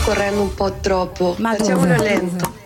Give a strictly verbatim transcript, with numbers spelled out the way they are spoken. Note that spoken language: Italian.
correndo un po' troppo. Ma Facciamolo dove? lento.